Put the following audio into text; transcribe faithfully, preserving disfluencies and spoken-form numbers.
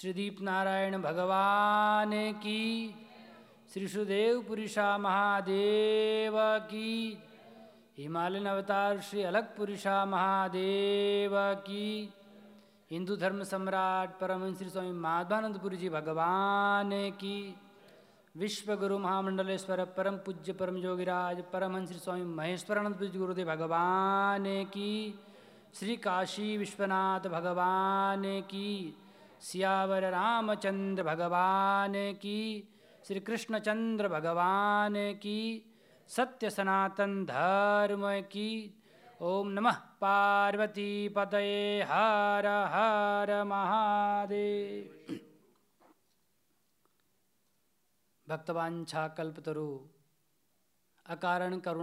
श्रीदीप नारायण भगवान की, श्री सुदेव पुरुषा महादेव की, हिमालयन अवतार श्री अलग पुरुषा महादेव की, हिंदू धर्म सम्राट परमहंस श्री स्वामी माधवानंदपुरी जी भगवान की, विश्व गुरु महामंडलेश्वर परम पूज्य परम योगिराज परमहंस श्री स्वामी महेश्वरानंद जी गुरुदेव भगवान की, श्री काशी विश्वनाथ भगवान की, सियावर रामचंद्र भगवान की, श्री कृष्णचंद्र भगवान की, सत्य सनातन धर्म की। ओम नमः पार्वती पतये हर हर महादेव। भक्तवांछा कल्पतरु अकारण करुणा